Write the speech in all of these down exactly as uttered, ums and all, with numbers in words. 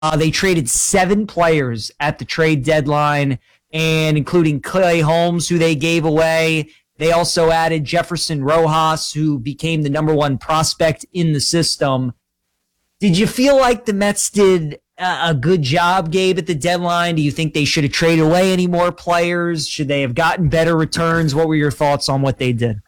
Uh, they traded seven players at the trade deadline, and including Clay Holmes, who they gave away. They also added Jefferson Rojas, who became the number one prospect in the system. Did you feel like the Mets did a good job, Gabe, at the deadline? Do you think they should have traded away any more players? Should they have gotten better returns? What were your thoughts on what they did?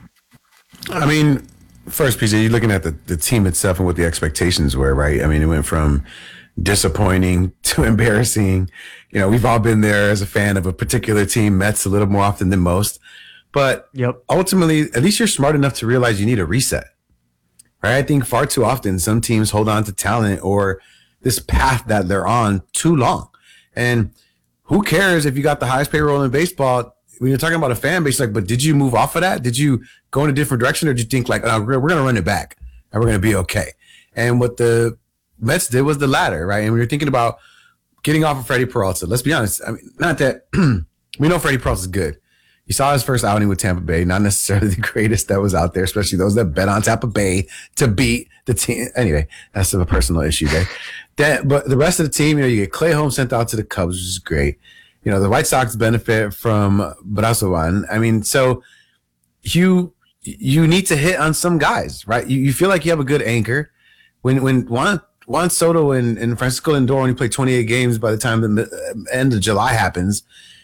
I mean, first, P J, you're looking at the, the team itself and what the expectations were, right? I mean, it went from disappointing to embarrassing. You know, we've all been there as a fan of a particular team, Mets a little more often than most. But yep. Ultimately, at least you're smart enough to realize you need a reset, right? I think far too often some teams hold on to talent or this path that they're on too long. And who cares if you got the highest payroll in baseball? When you're talking about a fan base, like, but did you move off of that? Did you go in a different direction, or did you think like, oh, we're, we're going to run it back and we're going to be okay? And what the Mets did was the latter, right? And when you're thinking about getting off of Freddie Peralta, let's be honest. I mean, not that we know Freddie Peralta is good. You saw his first outing with Tampa Bay, not necessarily the greatest that was out there, especially those that bet on Tampa Bay to beat the team. Anyway, that's a personal issue there. That, but the rest of the team, you know, you get Clay Holmes sent out to the Cubs, which is great. You know, the White Sox benefit from Brazovan. I mean, so you you need to hit on some guys, right? You, you feel like you have a good anchor. When when Juan, Juan Soto and, and Francisco Lindor, when you play twenty-eight games by the time the end of July happens,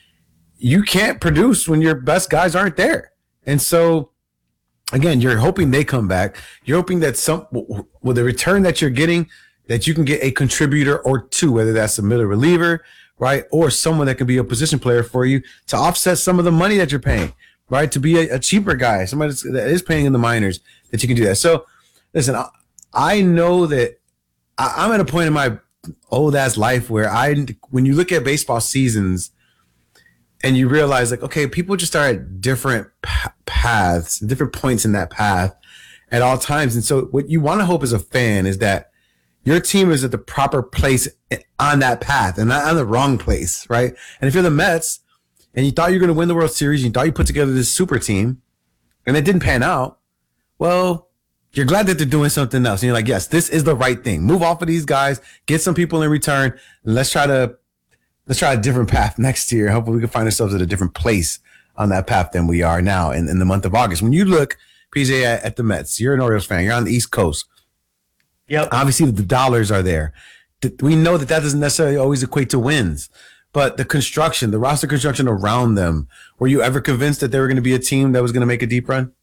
you can't produce when your best guys aren't there. And so, again, you're hoping they come back. You're hoping that some with the return that you're getting, that you can get a contributor or two, whether that's a middle reliever, right, or someone that can be a position player for you to offset some of the money that you're paying, right, to be a, a cheaper guy, somebody that is paying in the minors, that you can do that. So, listen, I, I know that I, I'm at a point in my old ass life where I, when you look at baseball seasons and you realize like, okay, people just are at different p- paths, different points in that path at all times. And so what you want to hope as a fan is that your team is at the proper place on that path and not on the wrong place, right? And if you're the Mets and you thought you were going to win the World Series, you thought you put together this super team and it didn't pan out, well, you're glad that they're doing something else. And you're like, yes, this is the right thing. Move off of these guys, get some people in return, and let's try to let's try a different path next year. Hopefully we can find ourselves at a different place on that path than we are now in, in the month of August. When you look, P J, at, at the Mets, you're an Orioles fan, you're on the East Coast. Yep. Obviously, the dollars are there. We know that that doesn't necessarily always equate to wins, but the construction, the roster construction around them, were you ever convinced that they were going to be a team that was going to make a deep run?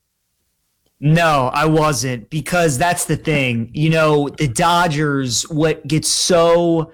No, I wasn't, because that's the thing. You know, the Dodgers, what gets so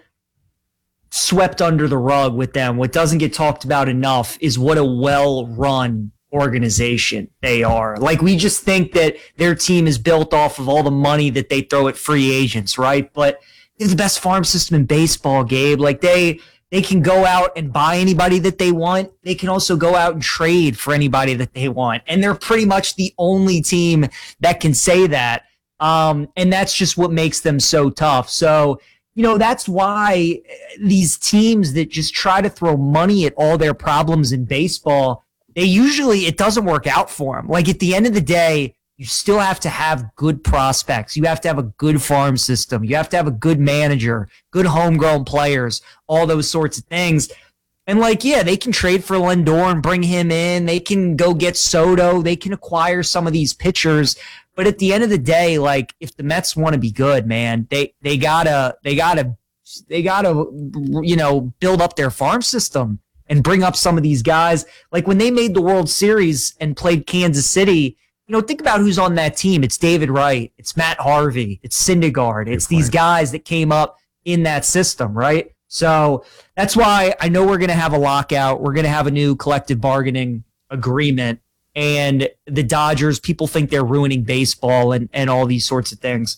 swept under the rug with them, what doesn't get talked about enough is what a well-run organization they are. Like, we just think that their team is built off of all the money that they throw at free agents, right? But they're the best farm system in baseball, Gabe. Like, they they can go out and buy anybody that they want. They can also go out and trade for anybody that they want. And they're pretty much the only team that can say that. Um, and that's just what makes them so tough. So, you know, that's why these teams that just try to throw money at all their problems in baseball, they usually, it doesn't work out for them. Like, at the end of the day, you still have to have good prospects. You have to have a good farm system. You have to have a good manager, good homegrown players, all those sorts of things. And, like, yeah, they can trade for Lindor and bring him in. They can go get Soto. They can acquire some of these pitchers. But at the end of the day, like, if the Mets want to be good, man, they they gotta they gotta they gotta you know build up their farm system and bring up some of these guys. Like, when they made the World Series and played Kansas City, you know, think about who's on that team. It's David Wright. It's Matt Harvey. It's Syndergaard. It's these guys that came up in that system, right? So that's why I know we're going to have a lockout. We're going to have a new collective bargaining agreement. And the Dodgers, people think they're ruining baseball and, and all these sorts of things.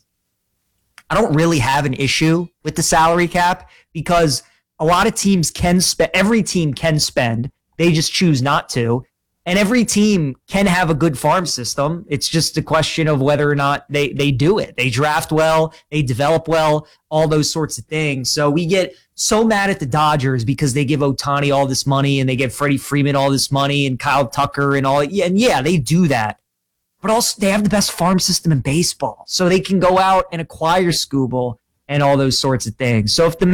I don't really have an issue with the salary cap because a lot of teams can spend, every team can spend. They just choose not to. And every team can have a good farm system. It's just a question of whether or not they, they do it. They draft well, they develop well, all those sorts of things. So we get so mad at the Dodgers because they give Ohtani all this money and they give Freddie Freeman all this money and Kyle Tucker and all. Yeah, and yeah, they do that. But also they have the best farm system in baseball. So they can go out and acquire Skubal. and all those sorts of things. So if the